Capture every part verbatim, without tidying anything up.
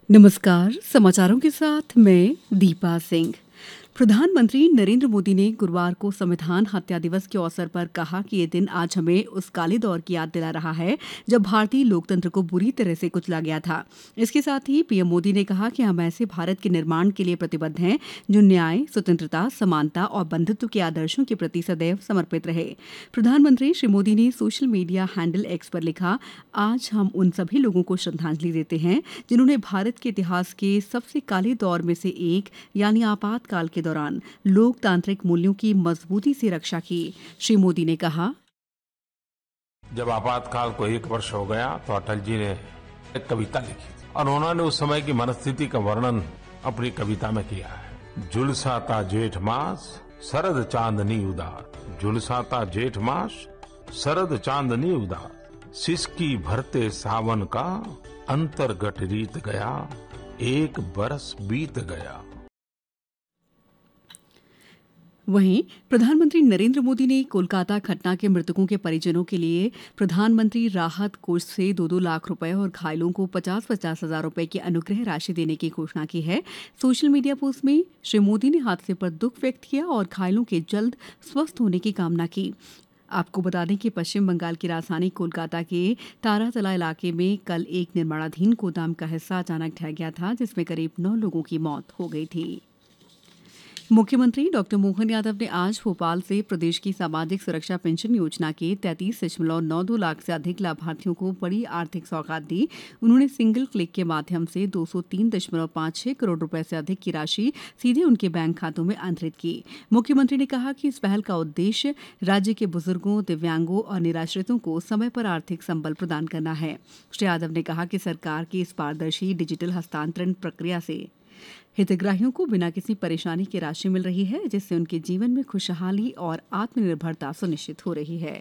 नमस्कार। समाचारों के साथ मैं दीपा सिंह। प्रधानमंत्री नरेंद्र मोदी ने गुरुवार को संविधान हत्या दिवस के अवसर पर कहा कि ये दिन आज हमें उस काले दौर की याद दिला रहा है जब भारतीय लोकतंत्र को बुरी तरह से कुचला गया था। इसके साथ ही पीएम मोदी ने कहा कि हम ऐसे भारत के निर्माण के लिए प्रतिबद्ध हैं जो न्याय, स्वतंत्रता, समानता और बंधुत्व के आदर्शों के प्रति सदैव समर्पित रहे। प्रधानमंत्री श्री मोदी ने सोशल मीडिया हैंडल एक्स पर लिखा, आज हम उन सभी लोगों को श्रद्धांजलि देते हैं जिन्होंने भारत के इतिहास के सबसे काले दौर में से एक यानी आपातकाल के दौरान लोकतांत्रिक मूल्यों की मजबूती से रक्षा की। श्री मोदी ने कहा, जब आपातकाल को एक वर्ष हो गया तो अटल जी ने एक कविता लिखी थी और उन्होंने उस समय की मनस्थिति का वर्णन अपनी कविता में किया है। झुलसाता जेठ मास शरद चांदनी उदार, झुलसाता जेठ मास शरद चांदनी उदार, सिसकी भरते सावन का अंतर्गत रीत गया, एक बरस बीत गया। वहीं प्रधानमंत्री नरेंद्र मोदी ने कोलकाता घटना के मृतकों के परिजनों के लिए प्रधानमंत्री राहत कोष से दो दो लाख रुपए और घायलों को पचास पचास हजार रुपए की अनुग्रह राशि देने की घोषणा की है। सोशल मीडिया पोस्ट में श्री मोदी ने हादसे पर दुख व्यक्त किया और घायलों के जल्द स्वस्थ होने की कामना की। आपको बता दें कि पश्चिम बंगाल की राजधानी कोलकाता के तारातला इलाके में कल एक निर्माणाधीन गोदाम का हिस्सा अचानक ढह गया था, जिसमें करीब नौ लोगों की मौत हो गई थी। मुख्यमंत्री डॉक्टर मोहन यादव ने आज भोपाल से प्रदेश की सामाजिक सुरक्षा पेंशन योजना के तैंतीस दशमलव नौ दो लाख से अधिक लाभार्थियों को बड़ी आर्थिक सौगात दी। उन्होंने सिंगल क्लिक के माध्यम से दो सौ तीन दशमलव पाँच छह करोड़ रुपए से अधिक की राशि सीधे उनके बैंक खातों में अंतरित की। मुख्यमंत्री ने कहा कि इस पहल का उद्देश्य राज्य के बुजुर्गों, दिव्यांगों और निराश्रितों को समय पर आर्थिक संबल प्रदान करना है। श्री यादव ने कहा कि सरकार की इस पारदर्शी डिजिटल हस्तांतरण प्रक्रिया से हितग्राहियों को बिना किसी परेशानी की राशि मिल रही है, जिससे उनके जीवन में खुशहाली और आत्मनिर्भरता सुनिश्चित हो रही है।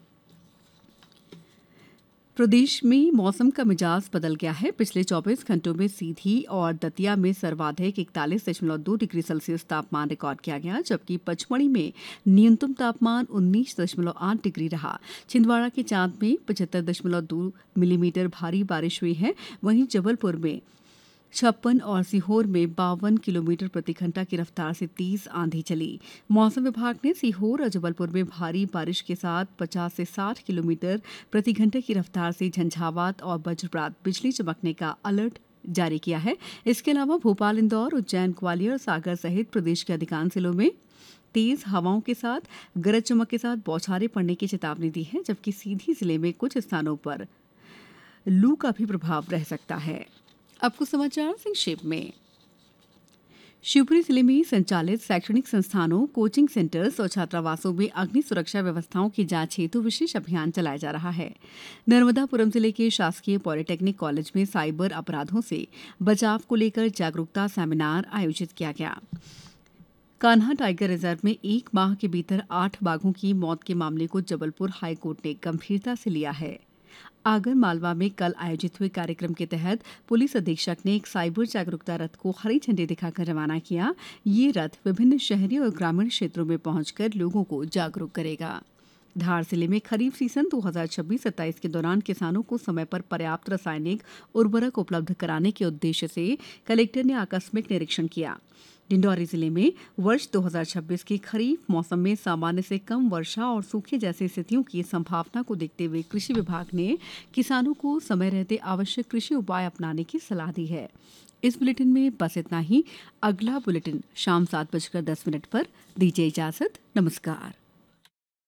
प्रदेश में मौसम का मिजाज बदल गया है। पिछले चौबीस घंटों में सीधी और दतिया में सर्वाधिक इकतालीस दशमलव दो डिग्री सेल्सियस तापमान रिकॉर्ड किया गया, जबकि पचमढ़ी में न्यूनतम तापमान उन्नीस दशमलव आठ डिग्री रहा। छिंदवाड़ा के चांद में पचहत्तर दशमलव दो मिलीमीटर भारी बारिश हुई है। वहीं जबलपुर में छप्पन और सीहोर में बावन किलोमीटर प्रति घंटा की रफ्तार से तेज आंधी चली। मौसम विभाग ने सीहोर और जबलपुर में भारी बारिश के साथ पचास से साठ किलोमीटर प्रति घंटे की रफ्तार से झंझावात और वज्रपात, बिजली चमकने का अलर्ट जारी किया है। इसके अलावा भोपाल, इंदौर, उज्जैन, ग्वालियर, सागर सहित प्रदेश के अधिकांश जिलों में तेज हवाओं के साथ गरज चमक के साथ बौछारें पड़ने की चेतावनी दी है, जबकि सीधी जिले में कुछ स्थानों पर लू का भी प्रभाव रह सकता है। अब कुछ समाचार संक्षेप में। शिवपुरी जिले में संचालित शैक्षणिक संस्थानों, कोचिंग सेंटर्स और छात्रावासों में अग्नि सुरक्षा व्यवस्थाओं की जांच हेतु विशेष अभियान चलाया जा रहा है। नर्मदापुरम जिले के शासकीय पॉलिटेक्निक कॉलेज में साइबर अपराधों से बचाव को लेकर जागरूकता सेमिनार आयोजित किया गया। कान्हा टाइगर रिजर्व में एक माह के भीतर आठ बाघों की मौत के मामले को जबलपुर हाईकोर्ट ने गंभीरता से लिया है। आगर मालवा में कल आयोजित हुए कार्यक्रम के तहत पुलिस अधीक्षक ने एक साइबर जागरूकता रथ को हरी झंडी दिखाकर रवाना किया। ये रथ विभिन्न शहरी और ग्रामीण क्षेत्रों में पहुंचकर लोगों को जागरूक करेगा। धार जिले में खरीफ सीजन दो हज़ार छब्बीस सत्ताईस के दौरान किसानों को समय पर पर्याप्त रासायनिक उर्वरक उपलब्ध कराने के उद्देश्य से कलेक्टर ने आकस्मिक निरीक्षण किया। डिंडौरी जिले में वर्ष दो हज़ार छब्बीस के खरीफ मौसम में सामान्य से कम वर्षा और सूखे जैसी स्थितियों की संभावना को देखते हुए कृषि विभाग ने किसानों को समय रहते आवश्यक कृषि उपाय अपनाने की सलाह दी है। इस बुलेटिन में बस इतना ही। अगला बुलेटिन शाम सात बजकर दस मिनट पर। दीजिए इजाजत। नमस्कार।